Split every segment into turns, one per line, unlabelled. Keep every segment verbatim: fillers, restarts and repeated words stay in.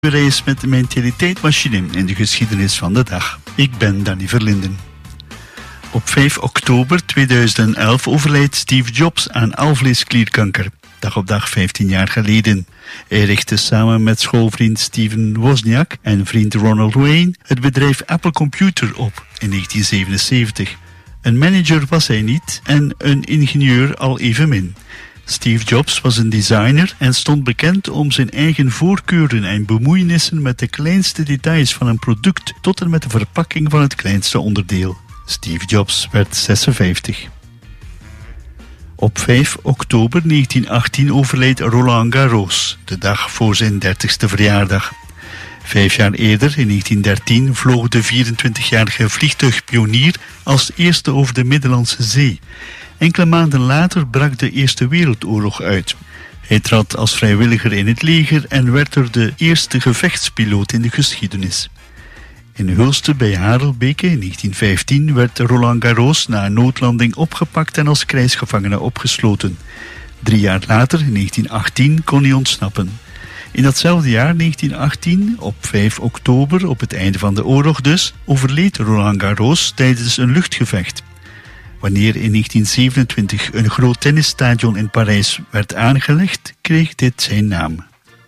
reis met mijn teletijdmachine in de geschiedenis van de dag. Ik ben Danny Verlinden. Op vijf oktober tweeduizend elf overlijdt Steve Jobs aan alvleesklierkanker. Dag op dag vijftien jaar geleden. Hij richtte samen met schoolvriend Steven Wozniak en vriend Ronald Wayne het bedrijf Apple Computer op in negentien zevenenzeventig. Een manager was hij niet en een ingenieur al evenmin. Steve Jobs was een designer en stond bekend om zijn eigen voorkeuren en bemoeienissen met de kleinste details van een product tot en met de verpakking van het kleinste onderdeel. Steve Jobs werd zesenvijftig. Op vijf oktober negentien achttien overleed Roland Garros, de dag voor zijn dertigste verjaardag. Vijf jaar eerder, in negentien dertien, vloog de vierentwintigjarige vliegtuigpionier als eerste over de Middellandse Zee. Enkele maanden later brak de Eerste Wereldoorlog uit. Hij trad als vrijwilliger in het leger en werd er de eerste gevechtspiloot in de geschiedenis. In Hulste bij Harelbeke in negentien vijftien werd Roland Garros na een noodlanding opgepakt en als krijgsgevangene opgesloten. Drie jaar later, in negentien achttien, kon hij ontsnappen. In datzelfde jaar, negentien achttien, op vijf oktober, op het einde van de oorlog dus, overleed Roland Garros tijdens een luchtgevecht. Wanneer in negentien zevenentwintig een groot tennisstadion in Parijs werd aangelegd, kreeg dit zijn naam.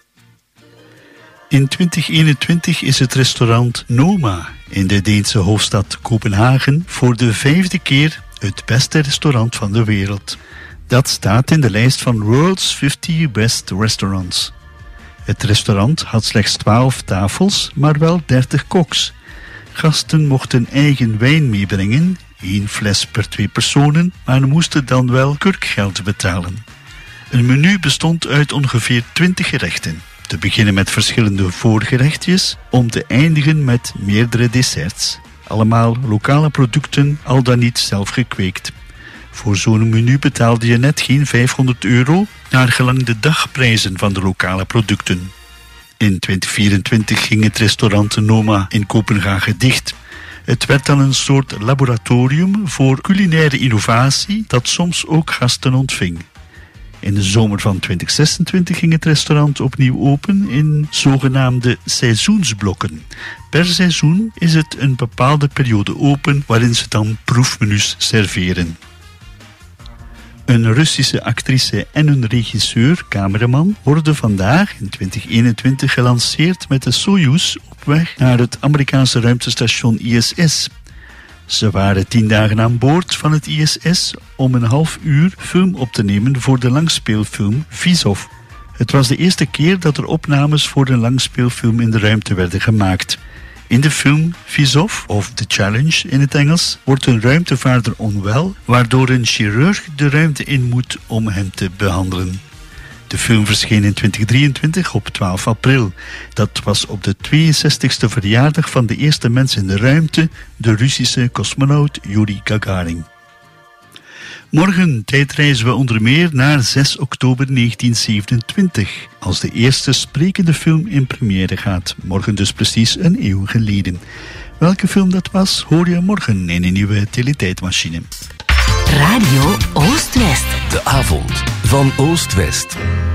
In twintig eenentwintig is het restaurant Noma in de Deense hoofdstad Kopenhagen voor de vijfde keer het beste restaurant van de wereld. Dat staat in de lijst van World's vijftig Best Restaurants. Het restaurant had slechts twaalf tafels, maar wel dertig koks. Gasten mochten eigen wijn meebrengen, één fles per twee personen, maar moesten dan wel kurkgeld betalen. Een menu bestond uit ongeveer twintig gerechten. Te beginnen met verschillende voorgerechtjes, om te eindigen met meerdere desserts. Allemaal lokale producten, al dan niet zelf gekweekt. Voor zo'n menu betaalde je net geen vijfhonderd euro, naar gelang de dagprijzen van de lokale producten. In twintig vierentwintig ging het restaurant Noma in Kopenhagen dicht. Het werd dan een soort laboratorium voor culinaire innovatie dat soms ook gasten ontving. In de zomer van twintig zesentwintig ging het restaurant opnieuw open in zogenaamde seizoensblokken. Per seizoen is het een bepaalde periode open waarin ze dan proefmenu's serveren. Een Russische actrice en een regisseur, cameraman, worden vandaag in twintig eenentwintig gelanceerd met de Soyuz op weg naar het Amerikaanse ruimtestation I S S. Ze waren tien dagen aan boord van het I S S om een half uur film op te nemen voor de langspeelfilm Vizov. Het was de eerste keer dat er opnames voor een langspeelfilm in de ruimte werden gemaakt. In de film Vizov, of The Challenge in het Engels, wordt een ruimtevaarder onwel, waardoor een chirurg de ruimte in moet om hem te behandelen. De film verscheen in twintig drieëntwintig op twaalf april. Dat was op de tweeënzestigste verjaardag van de eerste mens in de ruimte, de Russische cosmonaut Yuri Gagarin. Morgen tijdreizen we onder meer naar zes oktober negentien zevenentwintig, als de eerste sprekende film in première gaat. Morgen dus precies een eeuw geleden. Welke film dat was, hoor je morgen in een nieuwe teletijdmachine.
Radio Oost-West.
De avond van Oost-West.